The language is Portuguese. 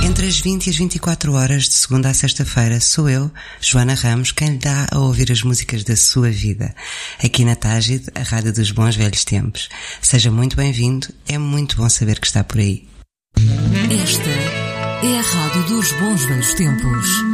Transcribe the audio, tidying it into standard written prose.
Entre as 20 e as 24 horas, de segunda a sexta-feira, sou eu, Joana Ramos, quem lhe dá a ouvir as músicas da sua vida. Aqui na Tágide, a rádio dos bons velhos tempos. Seja muito bem-vindo, é muito bom saber que está por aí. Esta é a rádio dos bons velhos tempos.